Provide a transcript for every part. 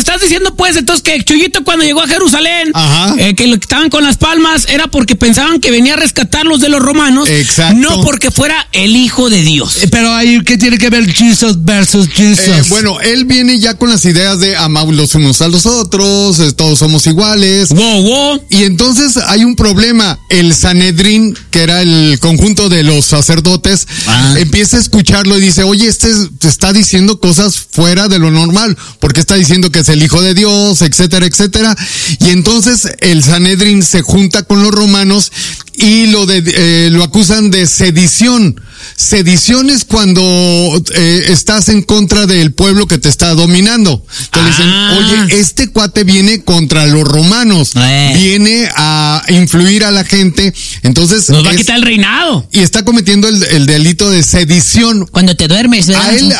estás diciendo, pues, entonces que Chuyito cuando llegó a Jerusalén, que lo que estaban con las palmas era porque pensaban que venía a rescatarlos de los romanos. Exacto. No porque fuera el hijo de Dios. Pero ahí, ¿qué tiene que ver Jesus versus Jesus? Bueno, él viene ya con las ideas de amar los unos a los otros, todos somos iguales. Wow. Y entonces hay un problema. El Sanedrín, que era el conjunto de los sacerdotes, empieza a escucharlo y dice, oye, te está diciendo cosas fuera de lo normal, porque está diciendo que es el hijo de Dios, etcétera, etcétera. Y entonces el Sanedrín se junta con los romanos y lo acusan de sedición. Sedición es cuando estás en contra del pueblo que te está dominando. Entonces dicen, oye, este cuate viene contra los romanos, viene a influir a la gente, entonces nos va a quitar el reinado. Y está cometiendo el delito de sedición. Cuando te duermes, ¿verdad?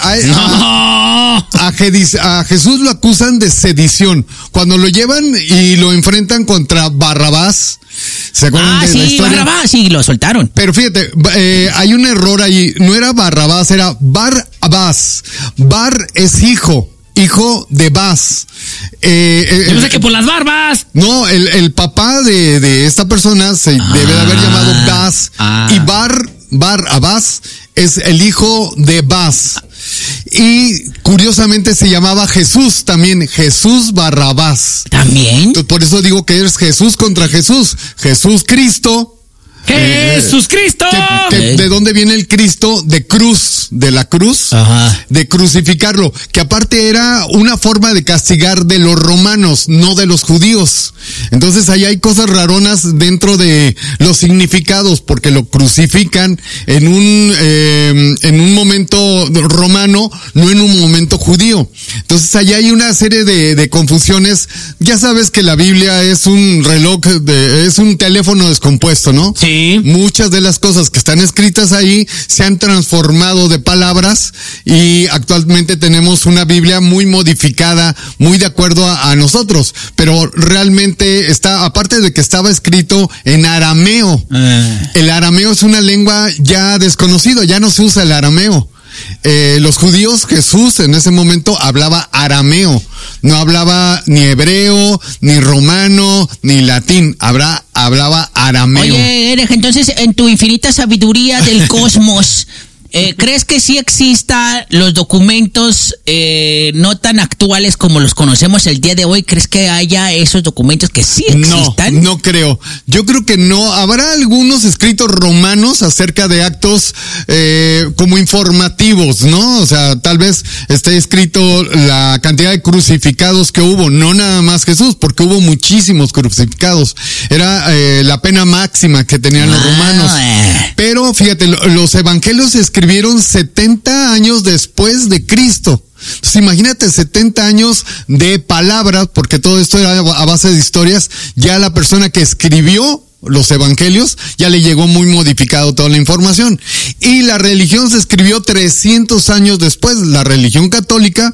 A Jesús lo acusan de sedición. Cuando lo llevan y lo enfrentan contra Barrabás, ¿se acuerdan de la historia? Barrabás, sí, lo soltaron. Pero fíjate, hay un error ahí. No era Barrabás, era Barrabás. Bar es hijo de Bas. Yo no sé que por las barbas. No, el papá de esta persona se debe de haber llamado Bas. Y Barrabás es el hijo de Bas. Y curiosamente se llamaba Jesús también, Jesús Barrabás. ¿También? Por eso digo que es Jesús contra Jesús. Jesús Cristo. ¡Jesús Cristo! ¿De dónde viene el Cristo? De cruz, de la cruz, de crucificarlo, que aparte era una forma de castigar de los romanos, no de los judíos. Entonces ahí hay cosas raronas dentro de los significados, porque lo crucifican en un momento romano, no en un momento judío. Entonces ahí hay una serie de confusiones. Ya sabes que la Biblia es un reloj, es un teléfono descompuesto, ¿no? Sí. Muchas de las cosas que están escritas ahí se han transformado de palabras y actualmente tenemos una Biblia muy modificada, muy de acuerdo a nosotros, pero realmente aparte de que estaba escrito en arameo, el arameo es una lengua ya desconocida, ya no se usa el arameo. Los judíos, Jesús en ese momento hablaba arameo, no hablaba ni hebreo, ni romano, ni latín, hablaba arameo. Oye, Erech, entonces en tu infinita sabiduría del cosmos, ¿crees que sí existan los documentos no tan actuales como los conocemos el día de hoy? ¿Crees que haya esos documentos que sí existan? No creo. Yo creo que no. Habrá algunos escritos romanos acerca de actos como informativos, ¿no? O sea, tal vez esté escrito la cantidad de crucificados que hubo, no nada más Jesús, porque hubo muchísimos crucificados. Era la pena máxima que tenían los romanos. Pero fíjate, los evangelios se escribieron 70 años después de Cristo. Entonces imagínate 70 años de palabras, porque todo esto era a base de historias. Ya la persona que escribió los evangelios ya le llegó muy modificado toda la información. Y la religión se escribió 300 años después. La religión católica,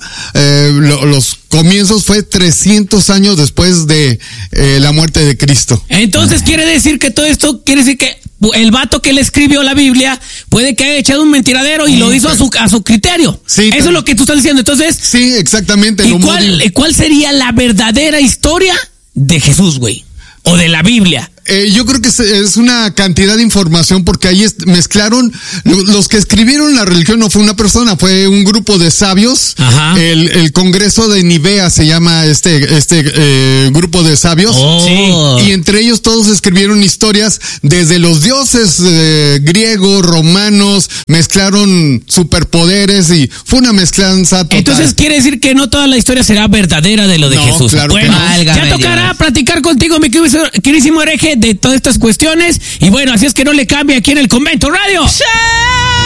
los comienzos fue 300 años después de la muerte de Cristo. Entonces quiere decir que todo esto, quiere decir que el vato que le escribió la Biblia puede que haya echado un mentiradero y lo hizo a su criterio. Sí, eso es lo que tú estás diciendo. Entonces, sí, exactamente. ¿Y cuál sería la verdadera historia de Jesús, güey? O de la Biblia. Yo creo que es una cantidad de información, porque ahí mezclaron los que escribieron la religión. No fue una persona, fue un grupo de sabios. El Congreso de Nivea se llama este grupo de sabios. Y entre ellos todos escribieron historias desde los dioses griegos, romanos, mezclaron superpoderes y fue una mezclanza total. Entonces quiere decir que no toda la historia será verdadera de lo de Jesús. Claro, bueno, ya tocará platicar contigo, mi queridísimo hereje, de todas estas cuestiones. Y bueno, así es que no le cambie aquí en el Convento Radio. ¡Sí!